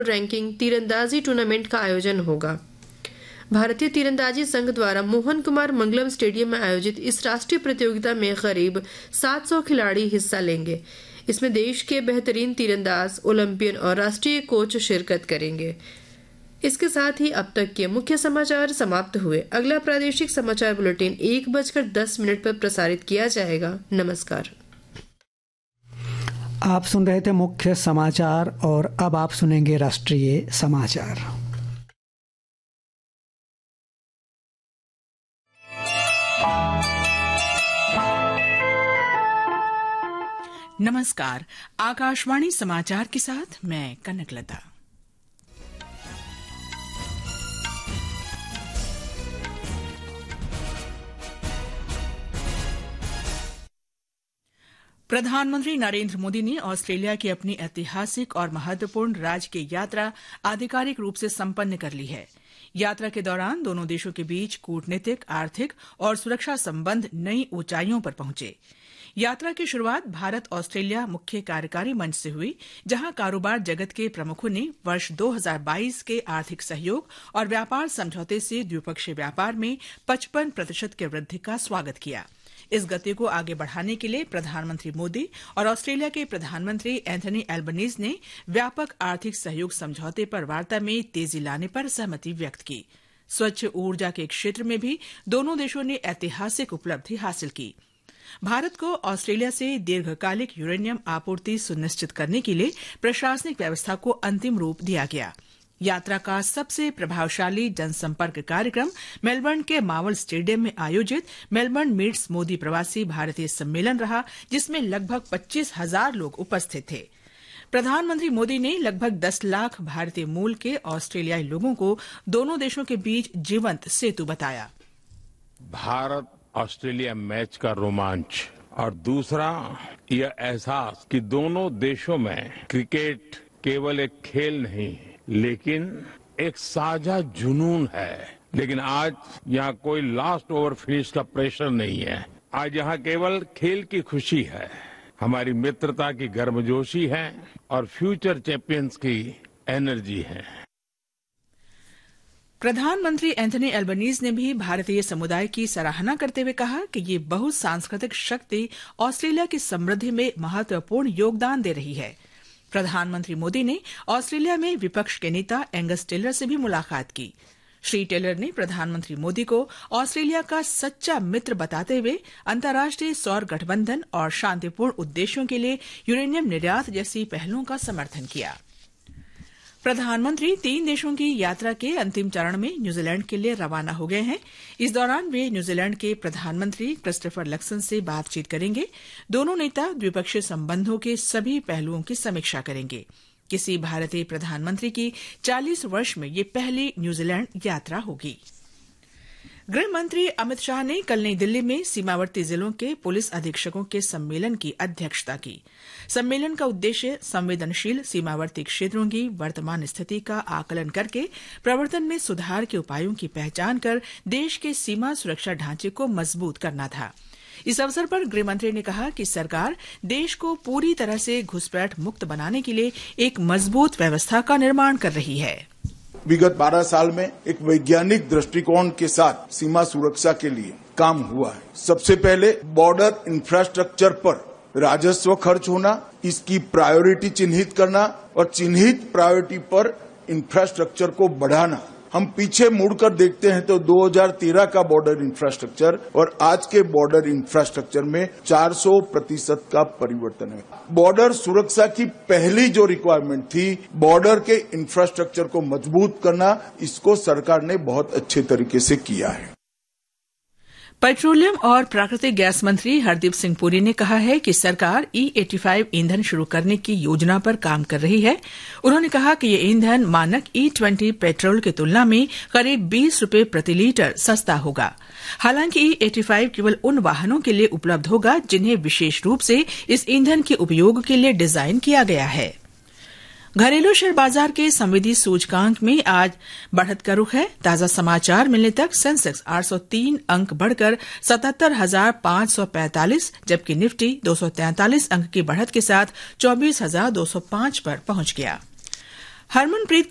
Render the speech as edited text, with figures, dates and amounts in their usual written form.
Ranking तीरंदाजी tournament का आयोजन होगा। भारतीय तीरंदाजी संघ द्वारा मोहन कुमार मंगलम स्टेडियम में आयोजित इस राष्ट्रीय प्रतियोगिता में करीब 700 खिलाड़ी हिस्सा लेंगे। इसमें देश के बेहतरीन तीरंदाज, ओलंपियन और राष्ट्रीय कोच शिरकत करेंगे। इसके साथ ही अब तक के मुख्य समाचार समाप्त हुए। अगला प्रादेशिक समाचार बुलेटिन 1:10 पर प्रसारित किया जाएगा। नमस्कार। आप सुन रहे थे मुख्य समाचार और अब आप सुनेंगे राष्ट्रीय समाचार। नमस्कार। आकाशवाणी समाचार के साथ मैं कनकलता। प्रधानमंत्री नरेंद्र मोदी ने ऑस्ट्रेलिया की अपनी ऐतिहासिक और महत्वपूर्ण राजकीय यात्रा आधिकारिक रूप से संपन्न कर ली है। यात्रा के दौरान दोनों देशों के बीच कूटनीतिक, आर्थिक और सुरक्षा संबंध नई ऊंचाइयों पर पहुंचे। यात्रा की शुरुआत भारत ऑस्ट्रेलिया मुख्य कार्यकारी मंच से हुई, जहां कारोबार जगत के प्रमुखों ने वर्ष 2022 के आर्थिक सहयोग और व्यापार समझौते से द्विपक्षीय व्यापार में 55% की वृद्धि का स्वागत किया। इस गति को आगे बढ़ाने के लिए प्रधानमंत्री मोदी और ऑस्ट्रेलिया के प्रधानमंत्री एंथनी एल्बनीज ने व्यापक आर्थिक सहयोग समझौते पर वार्ता में तेजी लाने पर सहमति व्यक्त की। स्वच्छ ऊर्जा के क्षेत्र में भी दोनों देशों ने ऐतिहासिक उपलब्धि हासिल की। भारत को ऑस्ट्रेलिया से दीर्घकालिक यूरेनियम आपूर्ति सुनिश्चित करने के लिए प्रशासनिक व्यवस्था को अंतिम रूप दिया गया। यात्रा का सबसे प्रभावशाली जनसंपर्क कार्यक्रम मेलबर्न के मावल स्टेडियम में आयोजित मेलबर्न मीट्स मोदी प्रवासी भारतीय सम्मेलन रहा, जिसमें लगभग 25,000 लोग उपस्थित थे। प्रधानमंत्री मोदी ने लगभग 10 लाख भारतीय मूल के ऑस्ट्रेलियाई लोगों को दोनों देशों के बीच जीवंत सेतु बताया। भारत ऑस्ट्रेलिया मैच का रोमांच और दूसरा यह एहसास कि दोनों देशों में क्रिकेट केवल एक खेल नहीं लेकिन एक साझा जुनून है। लेकिन आज यहाँ कोई लास्ट ओवर फिनिश का प्रेशर नहीं है। आज यहाँ केवल खेल की खुशी है, हमारी मित्रता की गर्मजोशी है और फ्यूचर चैंपियंस की एनर्जी है। प्रधानमंत्री एंथनी एल्बनीज ने भी भारतीय समुदाय की सराहना करते हुए कहा कि ये बहुसांस्कृतिक शक्ति ऑस्ट्रेलिया की समृद्धि में महत्वपूर्ण योगदान दे रही है। प्रधानमंत्री मोदी ने ऑस्ट्रेलिया में विपक्ष के नेता एंगस टेलर से भी मुलाकात की। श्री टेलर ने प्रधानमंत्री मोदी को ऑस्ट्रेलिया का सच्चा मित्र बताते हुए अंतर्राष्ट्रीय सौर गठबंधन और शांतिपूर्ण उद्देश्यों के लिए यूरेनियम निर्यात जैसी पहलों का समर्थन किया। प्रधानमंत्री 3 देशों की यात्रा के अंतिम चरण में न्यूजीलैंड के लिए रवाना हो गए हैं। इस दौरान वे न्यूजीलैंड के प्रधानमंत्री क्रिस्टोफर लक्सन से बातचीत करेंगे। दोनों नेता द्विपक्षीय संबंधों के सभी पहलुओं की समीक्षा करेंगे। किसी भारतीय प्रधानमंत्री की 40 वर्ष में ये पहली न्यूजीलैंड यात्रा होगी। गृह मंत्री अमित शाह ने कल नई दिल्ली में सीमावर्ती जिलों के पुलिस अधीक्षकों के सम्मेलन की अध्यक्षता की। सम्मेलन का उद्देश्य संवेदनशील सीमावर्ती क्षेत्रों की वर्तमान स्थिति का आकलन करके प्रवर्तन में सुधार के उपायों की पहचान कर देश के सीमा सुरक्षा ढांचे को मजबूत करना था। इस अवसर पर गृहमंत्री ने कहा कि सरकार देश को पूरी तरह से घुसपैठ मुक्त बनाने के लिए एक मजबूत व्यवस्था का निर्माण कर रही है। विगत 12 साल में एक वैज्ञानिक दृष्टिकोण के साथ सीमा सुरक्षा के लिए काम हुआ है। सबसे पहले बॉर्डर इंफ्रास्ट्रक्चर पर राजस्व खर्च होना, इसकी प्रायोरिटी चिन्हित करना और चिन्हित प्रायोरिटी पर इंफ्रास्ट्रक्चर को बढ़ाना। हम पीछे मुड़कर देखते हैं तो 2013 का बॉर्डर इंफ्रास्ट्रक्चर और आज के बॉर्डर इंफ्रास्ट्रक्चर में 400% का परिवर्तन है। बॉर्डर सुरक्षा की पहली जो रिक्वायरमेंट थी, बॉर्डर के इंफ्रास्ट्रक्चर को मजबूत करना, इसको सरकार ने बहुत अच्छे तरीके से किया है। पेट्रोलियम और प्राकृतिक गैस मंत्री हरदीप सिंह पुरी ने कहा है कि सरकार E85 ईंधन शुरू करने की योजना पर काम कर रही है। उन्होंने कहा कि ये ईंधन मानक E20 पेट्रोल की तुलना में करीब 20 रुपये प्रति लीटर सस्ता होगा। हालांकि E85 केवल उन वाहनों के लिए उपलब्ध होगा जिन्हें विशेष रूप से इस ईंधन के उपयोग के लिए डिजाइन किया गया है। घरेलू शेयर बाजार के संवेदी सूचकांक में आज बढ़त का रुख है। ताजा समाचार मिलने तक सेंसेक्स 803 अंक बढ़कर 77,545, जबकि निफ्टी 243 अंक की बढ़त के साथ 24,205 पर पहुंच गया। हरमनप्रीत